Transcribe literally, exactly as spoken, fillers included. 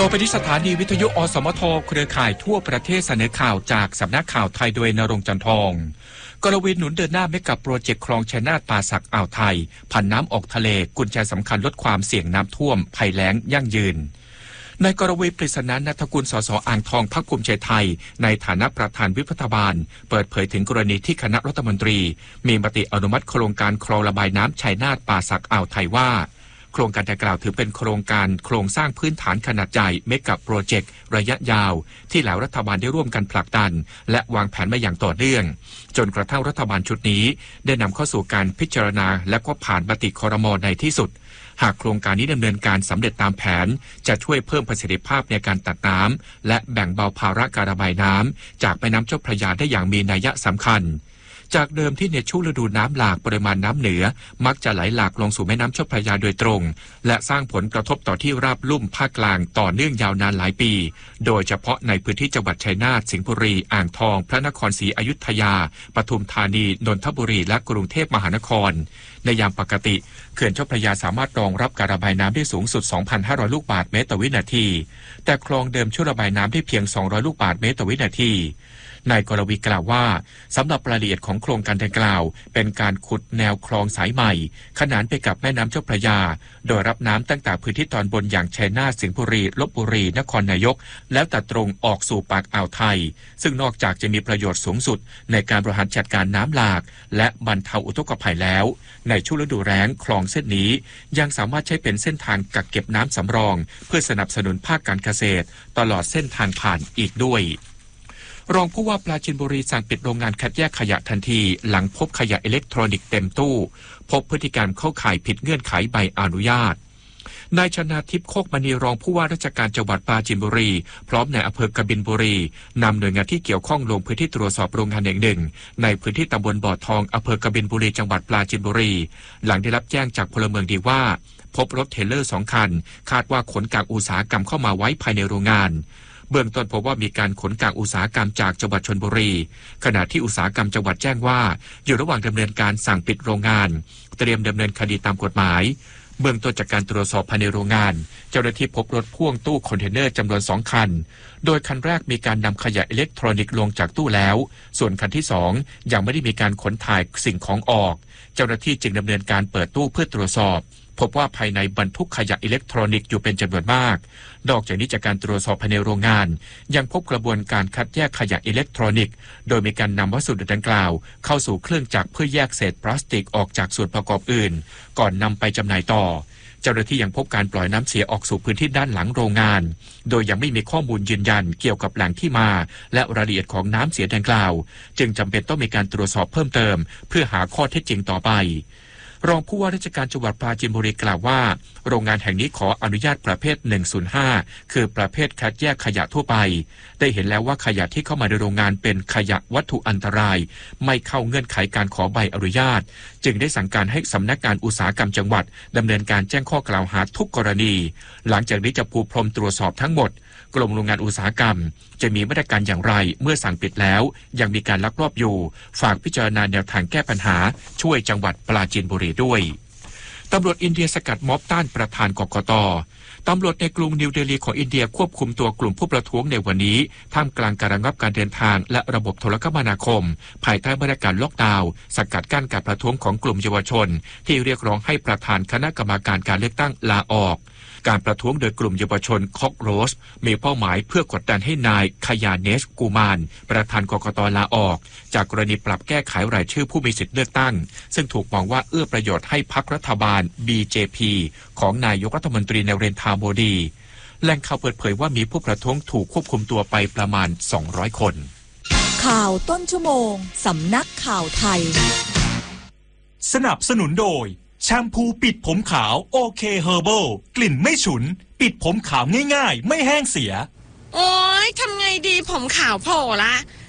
อไปที่สถานีวิทยุอสมทเครือข่ายทั่วประเทศเสนอข่าวจากสำนักข่าวไทยโดยณรงค์จันทองกรวีหนุนเดินหน้าไม่กับโปรเจกต์คลองชัยนาทป่าสักอ่าวไทยผันน้ำออกทะเลกุญแจสำคัญลดความเสี่ยงน้ำท่วมภัยแล้งยั่งยืนนายกรวีปริศนานัฐกุลสสอ่างทองพรรคภูมิใจไทยในฐานะประธานวิปรัฐบาลเปิดเผยถึงกรณีที่คณะรัฐมนตรีมีมติอนุมัติโครงการคลองระบายน้ำชัยนาทป่าสักอ่าวไทยว่าโครงการดังกล่าวถือเป็นโครงการโครงสร้างพื้นฐานขนาดใหญ่เมกะโปรเจกต์ระยะยาวที่หลายรัฐบาลได้ร่วมกันผลักดันและวางแผนมาอย่างต่อเนื่องจนกระทั่งรัฐบาลชุดนี้ได้นำเข้าสู่การพิจารณาและก็ผ่านมติครม.ในที่สุดหากโครงการนี้ดำเนินการสำเร็จตามแผนจะช่วยเพิ่มประสิทธิภาพในการตัดน้ำและแบ่งเบาภาระการระบายน้ำจากแม่น้ำเจ้าพระยาได้อย่างมีนัยสำคัญจากเดิมที่ในช่วงฤดูน้ำหลากปริมาณน้ำเหนือมักจะไหลหลากลงสู่แม่น้ำเจ้าพระยาโดยตรงและสร้างผลกระทบต่อที่ราบลุ่มภาคกลางต่อเนื่องยาวนานหลายปีโดยเฉพาะในพื้นที่จังหวัดชัยนาทสิงห์บุรีอ่างทองพระนครศรีอยุธยาปทุมธานีนนทบุรีและกรุงเทพมหานครในยามปกติเขื่อนเจ้าพระยาสามารถรองรับการระบายน้ำได้สูงสุด สองพันห้าร้อย ลูกบาศก์เมตรต่อวินาทีแต่คลองเดิมช่วยระบายน้ำได้เพียงสองร้อยลูกบาศก์เมตรต่อวินาทีนายกรวีกล่าวว่าสำหรับรายละเอียดของโครงการดังกล่าวเป็นการขุดแนวคลองสายใหม่ขนานไปกับแม่น้ำเจ้าพระยาโดยรับน้ำตั้งแต่พื้นที่ตอนบนอย่างชัยนาทสิงห์บุรีลพบุรีนครนายกแล้วตัดตรงออกสู่ปากอ่าวไทยซึ่งนอกจากจะมีประโยชน์สูงสุดในการบริหารจัดการน้ำหลากและบรรเทาอุทกภัยแล้วในช่วงฤดูแล้งคลองเส้นนี้ยังสามารถใช้เป็นเส้นทางกักเก็บน้ำสำรองเพื่อสนับสนุนภาคการเกษตรตลอดเส้นทางผ่านอีกด้วยรองผู้ว่าปราจีนบุรีสั่งปิดโรงงานคัดแยกขยะทันทีหลังพบขยะอิเล็กทรอนิกส์เต็มตู้พบพฤติกรรมเข้าข่ายผิดเงื่อนไขใบอนุญาตนายชนาทิพย์โคกมณีรองผู้ว่าราชการจังหวัดปราจีนบุรีพร้อมนายอำเภอกบินบุรีนำหน่วยงานที่เกี่ยวข้องลงพื้นที่ตรวจสอบโรงงานแห่งหนึ่งในพื้นที่ตำบลบ่อทองอำเภอกบินบุรีจังหวัดปราจีนบุรีหลังได้รับแจ้งจากพลเมืองดีว่าพบรถเทรลเลอร์สองคันคาดว่าขนกากอุตสาหกรรมเข้ามาไว้ภายในโรงงานเบื้องต้นพบว่ามีการขนกากอุตสาหกรรมจากจังหวัดชลบุรีขณะที่อุตสาหกรรมจังหวัดแจ้งว่าอยู่ระหว่างดำเนินการสั่งปิดโรงงานเตรียมดำเนินคดีตามกฎหมายเบื้องต้นจากการตรวจสอบภายในโรงงานเจ้าหน้าที่พบรถพ่วงตู้คอนเทนเนอร์จำนวนสองคันโดยคันแรกมีการนำขยะอิเล็กทรอนิกส์ลงจากตู้แล้วส่วนคันที่สองยังไม่ได้มีการขนถ่ายสิ่งของออกเจ้าหน้าที่จึงดำเนินการเปิดตู้เพื่อตรวจสอบพบว่าภายในบรรทุกขยะอิเล็กทรอนิกส์อยู่เป็นจำนวนมากนอกจากนี้จากการตรวจสอบภายในโรงงานยังพบกระบวนการคัดแยกขยะอิเล็กทรอนิกส์โดยมีการนำวัสดุดังกล่าวเข้าสู่เครื่องจักรเพื่อแยกเศษพลาสติกออกจากส่วนประกอบอื่นก่อนนำไปจำหน่ายต่อเจ้าหน้าที่ยังพบการปล่อยน้ำเสียออกสู่พื้นที่ด้านหลังโรงงานโดยยังไม่มีข้อมูลยืนยันเกี่ยวกับแหล่งที่มาและรายละเอียดของน้ำเสียดังกล่าวจึงจำเป็นต้องมีการตรวจสอบเพิ่มเติมเพื่อหาข้อเท็จจริงต่อไปรองผู้ว่าราชการจังหวัดปราจีนบุรีกล่าวว่าโรงงานแห่งนี้ขออนุญาตประเภทหนึ่งศูนย์ห้าคือประเภทคัดแยกขยะทั่วไปได้เห็นแล้วว่าขยะที่เข้ามาในโรงงานเป็นขยะวัตถุอันตรายไม่เข้าเงื่อนไขการขอใบอนุญาตจึงได้สั่งการให้สำนักงานอุตสาหกรรมจังหวัดดำเนินการแจ้งข้อกล่าวหาทุกกรณีหลังจากนี้จะปูพรมตรวจสอบทั้งหมดกรมโรงงานอุตสาหกรรมจะมีมาตรการอย่างไรเมื่อสั่งปิดแล้วยังมีการลักลอบอยู่ฝากพิจารณาแนวทางแก้ปัญหาช่วยจังหวัดปราจีนบุรีด้วยตำรวจอินเดียสกัดม็อบต้านประธานกกต.ตำรวจในกรุงนิวเดลีของอินเดียควบคุมตัวกลุ่มผู้ประท้วงในวันนี้ท่ามกลางการระงับการเดินทางและระบบโทรคมนาคมภายใต้มาตรการล็อกดาวน์สกัดกั้นการประท้วงของกลุ่มเยาวชนที่เรียกร้องให้ประธานคณะกรรมการการเลือกตั้งลาออกการประท้วงโดยกลุ่มเยาวชนคอกโรสมีเป้าหมายเพื่อกดดันให้นายคยาเนชกูมานประธานกกต.ลาออกจากกรณีปรับแก้ไขรายชื่อผู้มีสิทธิเลือกตั้งซึ่งถูกมองว่าเอื้อประโยชน์ให้พรรครัฐบาล บี เจ พี ของนายกรัฐมนตรีนเรนทราโมดีแหล่งข่าวเปิดเผยว่ามีผู้ประท้วงถูกควบคุมตัวไปประมาณสองร้อยคนข่าวต้นชั่วโมงสำนักข่าวไทยสนับสนุนโดยแชมพูปิดผมขาวโอเคเฮอร์เบิลกลิ่นไม่ฉุนปิดผมขาวง่ายๆไม่แห้งเสียโอ๊ยทำไงดีผมขาวโผล่ละ